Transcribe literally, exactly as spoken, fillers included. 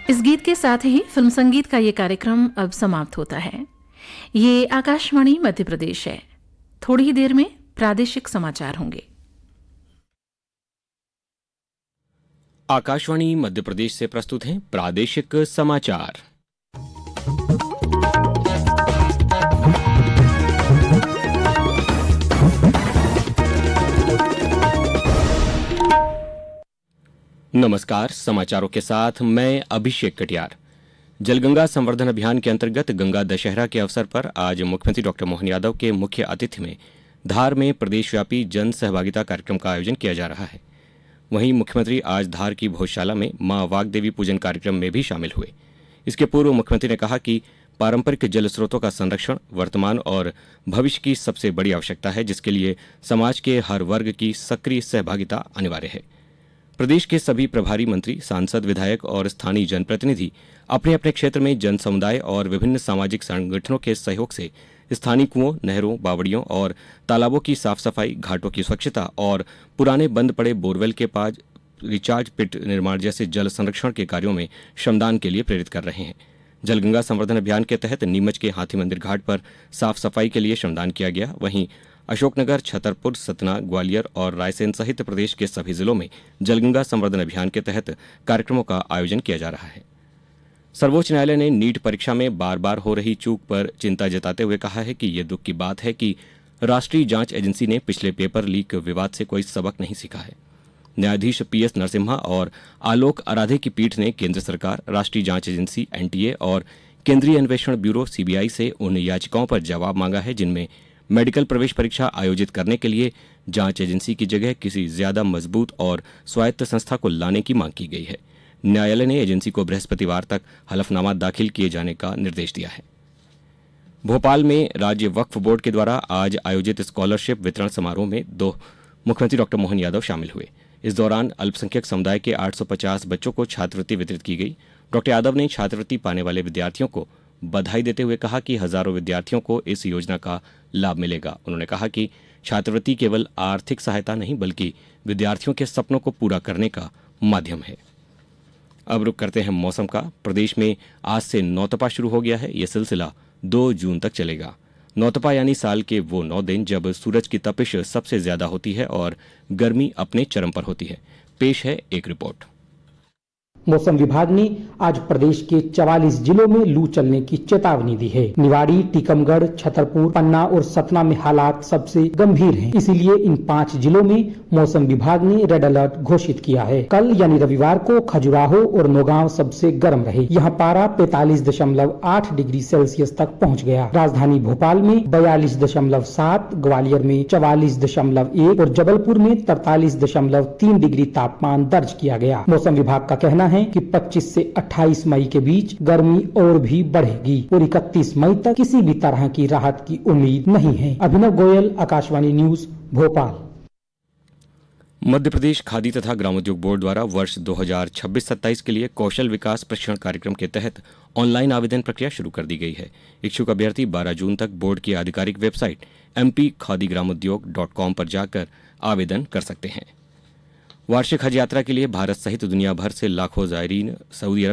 इस गीत के साथ ही फिल्म संगीत का ये कार्यक्रम अब समाप्त होता है। ये आकाशवाणी मध्य प्रदेश है। थोड़ी ही देर में प्रादेशिक समाचार होंगे। आकाशवाणी मध्य प्रदेश से प्रस्तुत हैं प्रादेशिक समाचार। नमस्कार, समाचारों के साथ मैं अभिषेक कटियार। जलगंगा संवर्धन अभियान के अंतर्गत गंगा दशहरा के अवसर पर आज मुख्यमंत्री डॉक्टर मोहन यादव के मुख्य आतिथ्य में धार में प्रदेशव्यापी जन सहभागिता कार्यक्रम का आयोजन किया जा रहा है। वहीं मुख्यमंत्री आज धार की भोजशाला में मां वागदेवी पूजन कार्यक्रम में भी शामिल हुए। इसके पूर्व मुख्यमंत्री ने कहा कि पारंपरिक जल स्रोतों का संरक्षण वर्तमान और भविष्य की सबसे बड़ी आवश्यकता है, जिसके लिए समाज के हर वर्ग की सक्रिय सहभागिता अनिवार्य है। प्रदेश के सभी प्रभारी मंत्री, सांसद, विधायक और स्थानीय जनप्रतिनिधि अपने अपने क्षेत्र में जन समुदाय और विभिन्न सामाजिक संगठनों के सहयोग से स्थानीय कुओं, नहरों, बावड़ियों और तालाबों की साफ सफाई, घाटों की स्वच्छता और पुराने बंद पड़े बोरवेल के पास रिचार्ज पिट निर्माण जैसे जल संरक्षण के कार्यों में श्रमदान के लिए प्रेरित कर रहे हैं। जलगंगा संवर्धन अभियान के तहत नीमच के हाथी मंदिर घाट पर साफ सफाई के लिए श्रमदान किया गया। वहीं अशोकनगर, छतरपुर, सतना, ग्वालियर और रायसेन सहित प्रदेश के सभी जिलों में जलगंगा संवर्धन अभियान के तहत कार्यक्रमों का आयोजन किया जा रहा है। सर्वोच्च न्यायालय ने नीट परीक्षा में बार बार हो रही चूक पर चिंता जताते हुए कहा है कि ये दुख की बात है कि राष्ट्रीय जांच एजेंसी ने पिछले पेपर लीक विवाद से कोई सबक नहीं सीखा है। न्यायाधीश पी एस नरसिम्हा और आलोक आराधे की पीठ ने केंद्र सरकार, राष्ट्रीय जांच एजेंसी एन टी ए और केंद्रीय अन्वेषण ब्यूरो सी बी आई से उन याचिकाओं पर जवाब मांगा है जिनमें मेडिकल प्रवेश परीक्षा आयोजित करने के लिए जांच एजेंसी की जगह किसी ज्यादा मजबूत और स्वायत्त संस्था को लाने की मांग की गई है। न्यायालय ने एजेंसी को बृहस्पतिवार तक हलफनामा दाखिल किए जाने का निर्देश दिया है। भोपाल में राज्य वक्फ बोर्ड के द्वारा आज आयोजित स्कॉलरशिप वितरण समारोह में दो मुख्यमंत्री डॉक्टर मोहन यादव शामिल हुए। इस दौरान अल्पसंख्यक समुदाय के आठ सौ पचास बच्चों को छात्रवृत्ति वितरित की गई। डॉक्टर यादव ने छात्रवृत्ति पाने वाले विद्यार्थियों को बधाई देते हुए कहा कि हजारों विद्यार्थियों को इस योजना का लाभ मिलेगा। उन्होंने कहा कि छात्रवृत्ति केवल आर्थिक सहायता नहीं बल्कि विद्यार्थियों के सपनों को पूरा करने का माध्यम है। अब रुक करते हैं मौसम का। प्रदेश में आज से नौतपा शुरू हो गया है। यह सिलसिला दो जून तक चलेगा। नौतपा यानी साल के वो नौ दिन जब सूरज की तपिश सबसे ज्यादा होती है और गर्मी अपने चरम पर होती है। पेश है एक रिपोर्ट। मौसम विभाग ने आज प्रदेश के चवालीस जिलों में लू चलने की चेतावनी दी है। निवाड़ी, टीकमगढ़, छतरपुर, पन्ना और सतना में हालात सबसे गंभीर हैं। इसीलिए इन पांच जिलों में मौसम विभाग ने रेड अलर्ट घोषित किया है। कल यानी रविवार को खजुराहो और नौगांव सबसे गर्म रहे। यहाँ पारा पैंतालीस दशमलव आठ डिग्री सेल्सियस तक पहुँच गया। राजधानी भोपाल में बयालीस दशमलव सात, ग्वालियर में चवालीस दशमलव एक और जबलपुर में तैतालीस दशमलव तीन डिग्री तापमान दर्ज किया गया। मौसम विभाग का कहना है कि पच्चीस से अट्ठाईस मई के बीच गर्मी और भी बढ़ेगी और इकतीस मई तक किसी भी तरह की राहत की उम्मीद नहीं है। अभिनव गोयल, आकाशवाणी न्यूज, भोपाल। मध्य प्रदेश खादी तथा ग्रामोद्योग बोर्ड द्वारा वर्ष दो हज़ार छब्बीस सत्ताईस के लिए कौशल विकास प्रशिक्षण कार्यक्रम के तहत ऑनलाइन आवेदन प्रक्रिया शुरू कर दी गई है। इच्छुक अभ्यर्थी बारह जून तक बोर्ड की आधिकारिक वेबसाइट एम पी खादी ग्रामोद्योग डॉट कॉम पर जाकर आवेदन कर सकते हैं। वार्षिक हज यात्रा के लिए भारत सहित दुनिया भर से लाखों ज़ायरीन सऊदी अरब